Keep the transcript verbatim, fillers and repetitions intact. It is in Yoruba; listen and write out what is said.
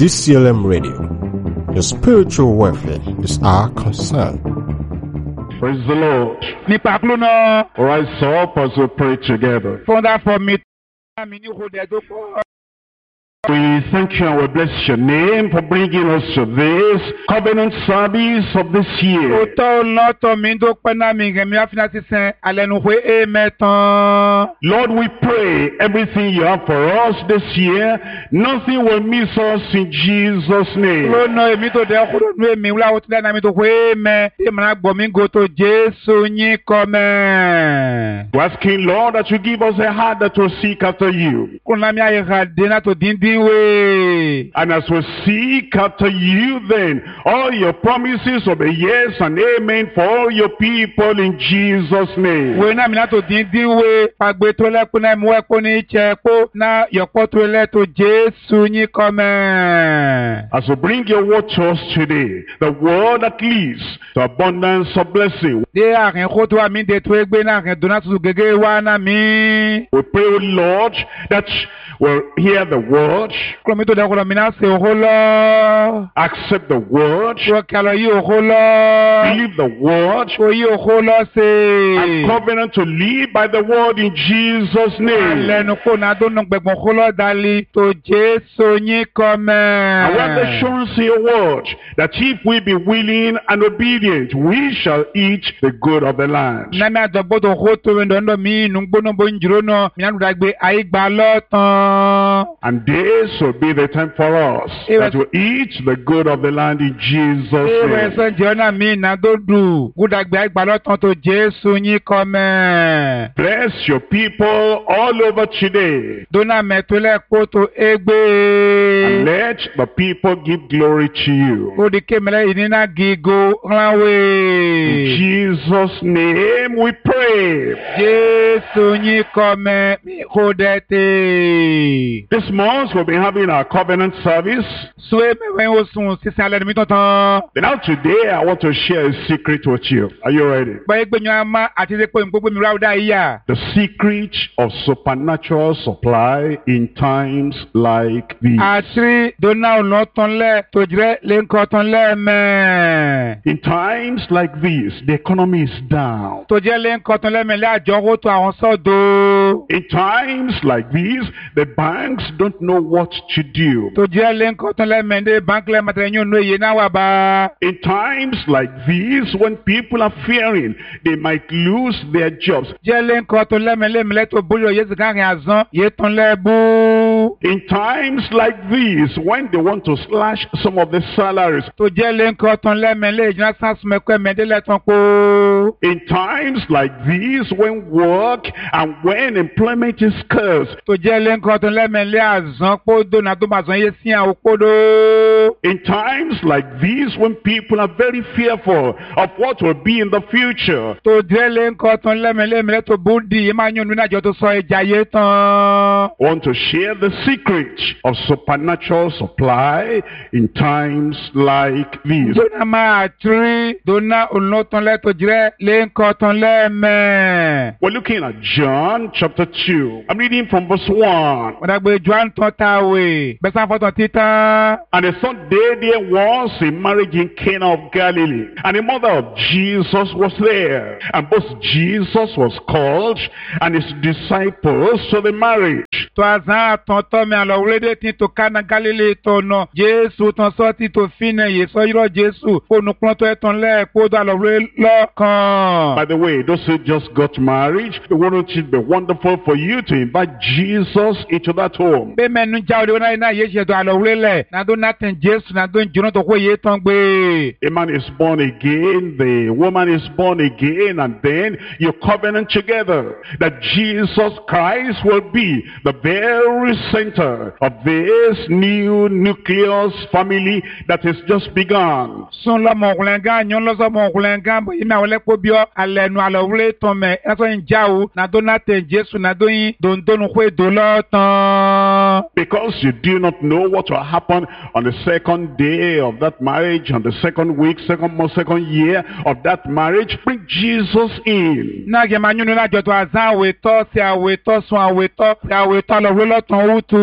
D C L M Radio. Your spiritual welfare is our concern. Praise the Lord. Nípa àkúlónà. Rise up as we pray together. Fọ́ndà fọ́ mi. Mi ní ìhòòdì ẹ̀dọ́ pọ̀. We thank you and we bless your name for bringing us to this covenant service of this year. Òótọ́ lọ́tọ̀ mi tó pẹ́ náà mi rẹ̀ mi á fi náà ti sẹ́n alẹ́nuwé èèmẹ̀tàn. Lord, we pray everything you have for us this year, nothing will miss us in Jesus' name. Lónà èmi tó dẹ́ kúrò nú èmi wúlò àwọn tí lẹ́nu àmì tó kó èèmẹ̀ tí èmi náà gbọ́ mi gò tó Jésù yín kọ́ mẹ́. We're asking, Lord, that you give us a heart that will seek after you. Kúnlá mi àyè ká dé náà tó díndín wé. And as we seek after you, then all your promises will be yes and amen for all your people in Jesus' name. Wé náà mi náà tó díndín wé. Pàgbé tó lẹ́kùn náà mú ẹ̀kọ́ ní ìtsẹ̀ kó náà yọ̀pọ̀ tó lẹ́ tó Jésù yín kọ́ mẹ́. As we bring your word to us today, the word that leads to abundance of blessing. Dé àrùn kó tó wà mí dé tó égbé náà àrùn dùnà tuntun gègé wá náà mí. We pray, O Lord, that we'll hear the word, Kúròmí tó dẹ́kun lọ mí náà ṣe òhó lọ. accept the word, Kúrò kí a lọ yí òhó lọ. believe the word, Kò yí òhó lọ ṣe. and covenant to live by the word in Jesus' name. Lẹ́nu kó náà tó nù gbẹ̀gbọ̀n kó lọ dalí tó Jésù yín kọ́ mẹ́. And we have the assurance in your word that if we be willing and obedient, we shall eat the good of the land. Nàmi àdọ̀gbọ́dọ̀ kó tó wẹ̀ ndọ̀ndọ̀ mí nù gbóná bó ń jùlọ náà mi náà dàgbé àyígbà lọ́tàn. And this will be the time for us that will eat the good of the land in Jesus' Ìwé name. ẹ̀sán jẹ́ ọ̀nà mi náà tó dù. Gúdàgbé àyígbà lọ́tàn tó Jésù yín kọ́ mẹ́. Bless your people all over today. Dona mẹ́tọ́lẹ̀ kó tó égbé. And let the people give glory to you. Ó di kémẹ́lẹ́ yìí nínú gígó ránwé. In Jesus' name we pray. Jésù yín kọ́ mẹ́ mi kó dẹ́ tè. This month we'll be having our covenant service. Sùwé mẹ́wẹ́ ó sùn sísè alẹ́ mi tọ̀tàn. But now today I want to share a secret with you. Are you ready? Báyìí gbẹ̀yìn àmà àti ṣe pé gbogbo mi ráúdà yíyà. The secret of supernatural supply in times like these. Àṣírí dona ọ̀nà tọ́nlẹ̀ tó jẹ́ lẹ́ńkọ́ tọ́nlẹ̀ mẹ́. In times like this, the economy is down. Tó jẹ́ lẹ́ńkọ́ tọ́nlẹ̀ mẹ́lẹ́ àjọwò tó àwọn sọ́dọ̀. In times like these, the banks don't know what to do. Tó jẹ́ lẹ́ńkọ́ tọ́nlẹ̀ mẹ́lẹ́ báńkì lẹ́ màtẹ̀lẹ́ yóò nú èyí náà wà bá. In times like these, when people are fearing they might lose their jobs. Jẹ́ lẹ́ńkọ́ tọ́nlẹ̀ mẹ́lẹ́ mẹ́lẹ́ tó bóyá yé sìkà rìn àzán yé tọ́nlẹ̀ bú. In times like these, when they want to slash some of the salaries. Tó jẹ́ lẹ́ńkọ́ tọ́nlẹ̀ mẹ́lẹ́ ìjìnlẹ̀ sàṣùmẹ̀kọ́ mẹ́dẹ́lẹ̀ tán kó. In times like these, when work and when employment is scarce. Tó jẹ́ lẹ́ńkọ́ tọ́nlẹ̀ mẹ́lẹ́ àzán kó dóná tó máa zán yé sí àwọn kódó. In times like these, when people are very fearful of what will be in the future. Tó jẹ́ lẹ́ńkọ́ tọ́nlẹ̀ mẹ́lẹ́ mẹ́lẹ́ tó búndì yé máa yún nínú àjọ tó sọ ìjà yé tán. I want to share the secret of supernatural supply in times like these. Dona máa tiri dona olótọ́nlẹ̀ tó jẹ́ lẹ́ńkọ́ tọ́nlẹ̀ mẹ́. We're looking at John chapter two. I'm reading from verse one. Wọ́n dàgbé Joan tán táwé bẹ́sán fọ́tàn títán. And the third day there was a marriage in Cana of Galilee. And the mother of Jesus was there. And both Jesus was called and his disciples to the marriage. Tó àzán àtọ̀tọ̀ mi àlọ́ wúlédè tí tó Kánà Galilee tó nà. Jésù tán sọ́tì tó fínà yé sọ yírọ̀ Jésù. Kónú pọ́n tó ẹ̀tàn lẹ́ẹ̀kó tó àlọ́ wúlé lọ́kàn. By the way, those who just got married, wouldn't it be wonderful for you to invite Jesus into that home? Bẹ́ẹ̀ mẹ́nu jáwé wọn náà yé ṣètò àlọ́ wúlé lẹ̀. Nàdó nàtẹ̀ Jésù nàdó ìjọ́nà tó kó yé tán gbé. A man is born again, the woman is born again, and then you covenant together that Jesus Christ will be the very center of this new nucleus family that has just begun. Sun lọ́mọ ọ̀kùnrin gan yan lọ́sọ̀mọ ọ̀kùnrin gan bóyá mi àwọn ẹlẹ́kọ̀ọ́ bí ọ alẹ́ nu àlọ́ wúlé tán mẹ́ ẹ̀sọ́ yìí já o nàdó nàtẹ̀ Jésù nàdó yín dòńdónú kó èdò lọ́tàn. Because you do not know what will happen on the second day of that marriage, on the second week, second month, second year of that marriage, bring Jesus in. Náà kì í máa yún ní lájọ tó àzán àwẹ̀ tọ́ sí àwẹ̀ tọ́ sun àwẹ̀ tọ́ sí àwẹ̀ tọ́ lọ wúlé lọ́tàn wútu.